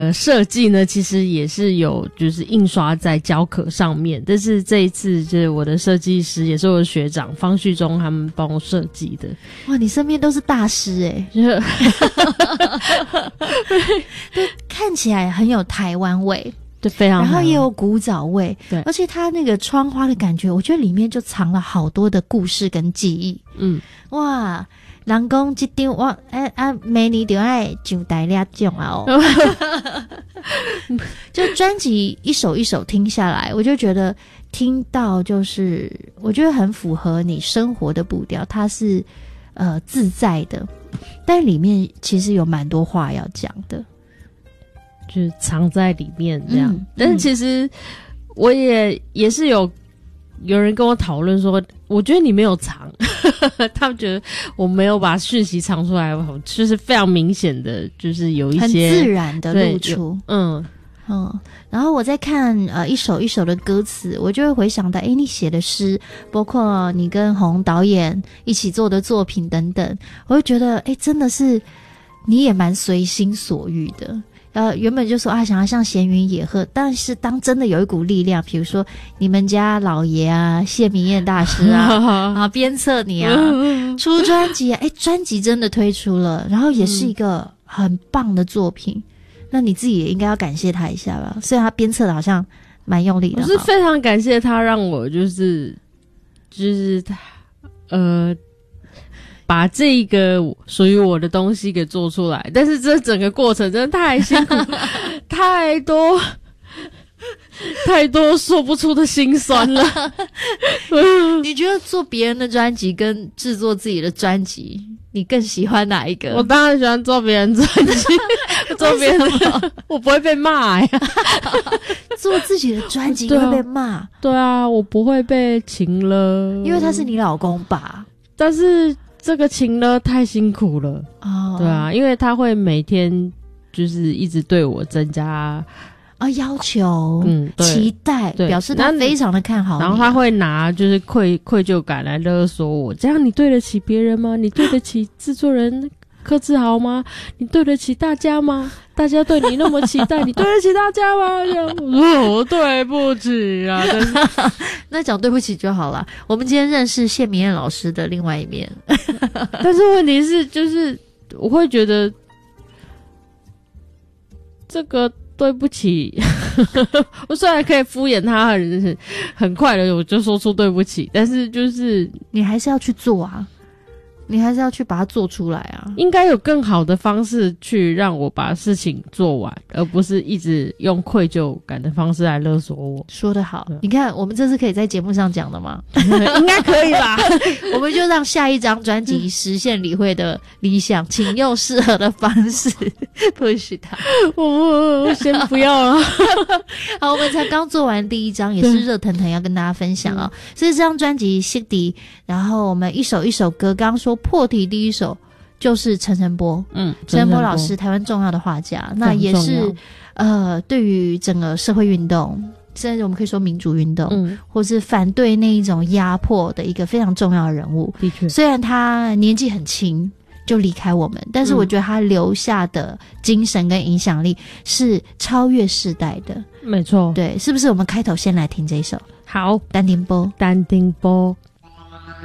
设计呢，其实也是有就是印刷在胶壳上面，但是这一次就是我的设计师也是我的学长方旭中他们帮我设计的。 哇，你身边都是大师欸， 就是对，看起来很有台湾味， 就非常， 然后也有古早味， 对， 而且它那个窗花的感觉，我觉得里面就藏了好多的故事跟记忆。哇，人讲这张我每年就爱上台俩奖啊哦，就专辑一首一首听下来，我就觉得听到就是我觉得很符合你生活的步调，它是自在的，但里面其实有蛮多话要讲的。 就是藏在里面这样，但是其实我也是有人跟我讨论说，我觉得你没有藏，他们觉得我没有把讯息藏出来，就是非常明显的，就是有一些很自然的露出，然后我在看一首一首的歌词，我就会回想到，你写的诗，包括你跟洪导演一起做的作品等等，我会觉得，真的是你也蛮随心所欲的。原本就说想要像闲云野鹤，但是当真的有一股力量，比如说你们家老爷啊，谢明燕大师啊，鞭策你啊，出专辑啊，专辑真的推出了，然后也是一个很棒的作品，那你自己也应该要感谢他一下吧，虽然他鞭策的好像蛮用力的。 我是非常感谢他，让我就是把这个属于我的东西给做出来，但是这整个过程真的太辛苦，太多说不出的辛酸了。 你觉得做别人的专辑跟制作自己的专辑，你更喜欢哪一个？ 我当然喜欢做别人专辑，做别人的我不会被骂呀。 做自己的专辑会被骂？ 对啊，我不会被情了， 因为他是你老公吧？ 但是这个情呢太辛苦了对啊，因为他会每天就是一直对我增加要求期待，表示他非常的看好你， 然后他会拿就是愧疚感来勒索我，这样你对得起别人吗？你对得起制作人柯志豪吗？你对得起大家吗？大家对你那么期待，你对得起大家吗？这样我对不起啊，但是那讲对不起就好了。我们今天认识谢明燕老师的另外一面， 但是问题是，就是我会觉得这个对不起，我虽然可以敷衍他很快的我就说出对不起，但是就是你还是要去做啊。你还是要去把它做出来啊！ 应该有更好的方式去让我把事情做完，而不是一直用愧疚感的方式来勒索我。 说得好，你看我们这是可以在节目上讲的吗？ 应该可以吧。 我们就让下一张专辑实现李慧的理想，请用适合的方式 push 他。 我先不要了。 好，我们才刚做完第一张，也是热腾腾要跟大家分享啊。所以这张专辑悉迪，然后我们一首一首歌，刚刚说破题第一首就是陈澄波，陈澄波老师，台湾重要的画家，那也是对于整个社会运动，甚至我们可以说民主运动，或是反对那一种压迫的一个非常重要的人物。 的确， 虽然他年纪很轻就离开我们，但是我觉得他留下的精神跟影响力是超越世代的。 没错， 对，是不是我们开头先来听这一首？ 好， 单丁波。